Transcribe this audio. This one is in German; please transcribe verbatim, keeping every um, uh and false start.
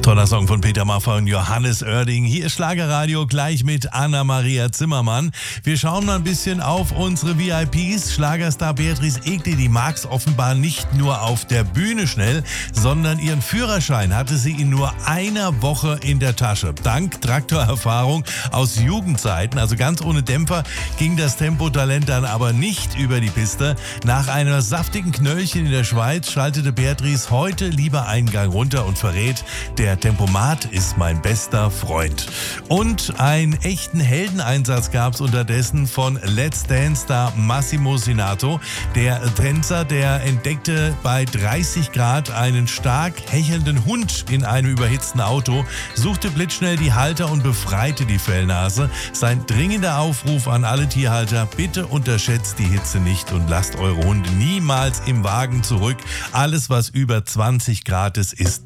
Toller Song von Peter Maffay und Johannes Oerding. Hier ist Schlagerradio gleich mit Anna-Maria Zimmermann. Wir schauen mal ein bisschen auf unsere V I Ps. Schlagerstar Beatrice Egli, die mag's offenbar nicht nur auf der Bühne schnell, sondern ihren Führerschein hatte sie in nur einer Woche in der Tasche. Dank Traktorerfahrung aus Jugendzeiten, also ganz ohne Dämpfer, ging das Tempotalent dann aber nicht über die Piste. Nach einer saftigen Knöllchen in der Schweiz schaltete Beatrice heute lieber einen Gang runter und verrät, der Tempomat ist mein bester Freund. Und einen echten Heldeneinsatz gab es unterdessen von Let's Dance-Star Massimo Sinato. Der Tänzer, der entdeckte bei dreißig Grad einen stark hechelnden Hund in einem überhitzten Auto, suchte blitzschnell die Halter und befreite die Fellnase. Sein dringender Aufruf an alle Tierhalter: bitte unterschätzt die Hitze nicht und lasst eure Hunde niemals im Wagen zurück. Alles, was über zwanzig Grad ist, ist